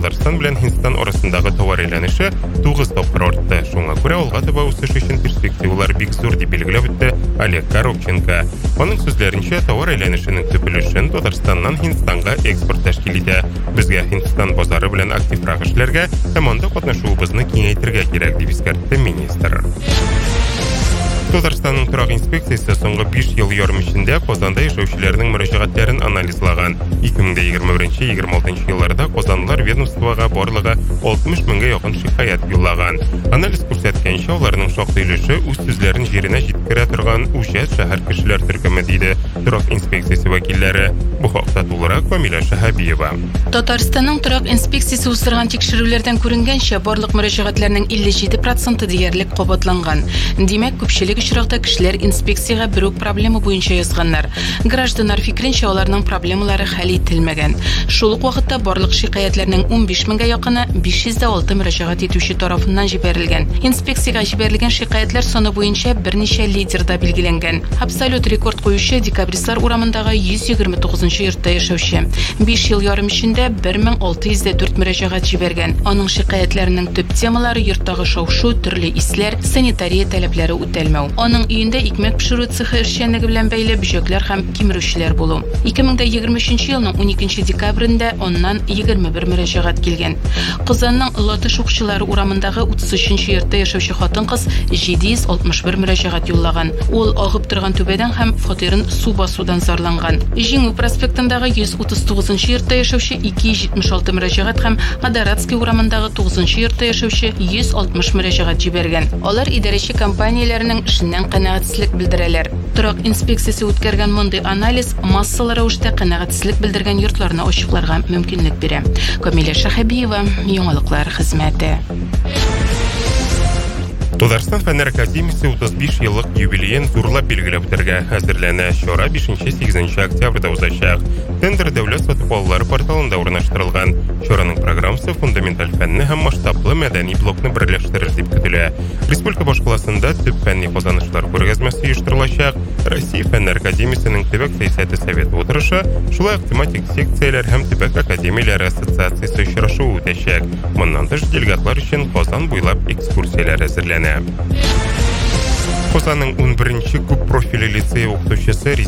Татарстан белән Һиндстан арасындагы товар әйләнеше 9 тапкыр артты. Шуңа күрә алга таба үсеш өчен перспективалар бик зур дип билгеләп үтте Олег Коробченко. Аның сүзләренчә, товар әйләнешенең төп өлешен Татарстаннан Һиндстанга экспорт тәшкил итә. Безгә Һиндстан базары белән активрак эшләргә һәм анда катнашуыбызны киңәйтергә кирәк дип искәртте министр. Татарстанның торак инспекциясе соңгы 5 ел ярым эчендә Казанда яшәүчеләрнең мөрәҗәгатьләрен анализлаган. 2021-2026 елларда Казанлылар ведомствога барлыгы 60 меңгә якын шикаят юллаган. Анализ күрсәткәнчә, аларның шактый өлеше үз сүзләрен җиренә җиткерә торган үҗәт шәһәр кешеләр төркеме диде торак инспекциясе вәкилләре. Бу хакта тулырак Камилә Шәһәбиева. Татарстанның торак инспекциясе уздырган тикшерүләрдән күренгәнчә, барлык мөрәҗәгатьләрнең 57% диярлек кабатланган. Димәк, күпчелек очракта кешеләр инспекциягә бер үк проблема буенча язганнар. Гражданнар фикренчә, аларның проблемалары хәл ителмәгән. Шул ук вакытта барлык шикаятләрнең 15 меңгә якыны 506 мөрәҗәгать итүче тарафыннан җибәрелгән. Инспекциягә җибәрелгән шикаятләр саны буенча берничә лидерда билгеләнгән. Абсолют рекорд куючы Декабристлар урамындагы 129 йортта яшәүче. 5 ел ярым эчендә 1604 мөрәҗәгать җибәргән. Аның шикаятләренең төп темалары йорттагы шау-шу, төрле исләр, санитария таләпләре үтәлмәү. Аның өендә икмәк пешерү цехы эшчәнлеге белән бәйле бөҗәкләр һәм кимерүчеләр булу. 2023 елның 12 декабрендә аннан 21 мөрәҗәгать килгән. Казанның Латыш укчылары урамындагы 33 йортта яшәүче хатын-кыз 761 мөрәҗәгать юллаган. Ул агып торган түбәдән һәм фатирын су басудан зарланган. Җиңү проспектындагы 139 йортта яшәүче 276 мөрәҗәгать һәм Адаратский урамындагы 9 йортта яшәүче 160 мөрәҗәгать җибәргән. Алар идарәче компанияләрнең эшеннән канәгатьсезлек белдерәләр. Торак инспекциясе үткәргән мондый анализ массалы рәвештә канәгатьсезлек белдергән йортларны ачыкларга мөмкинлек бирә. Камилә Шәһәбиева, Яңалыклар хезмәте. Татарстан Фәннәр академиясе 35 еллык юбилеен зурлап билгеләп үтәргә әзерләнә. Чара 5-8 октябрьдә узачак. Тендер дәүләт сатып алулары порталында урнаштырылган. Чараның программасы фундаменталь фәнне һәм масштаблы мәдәни блокны берләштерер дип көтелә. Республика башкаласында төп фәнни казанышлар күргәзмәсе оештырылачак. Россия Фәннәр академиясенең төбәк сәясәте советы утырышы, шулай ук тематик секцияләр һәм төбәк академияләре ассоциациясе очрашуы үтәчәк. Моннан тыш делегатлар өчен Казан буйлап экскурсияләр әзерләнә. Казанның 11-нче күп профильле лицей укытучысы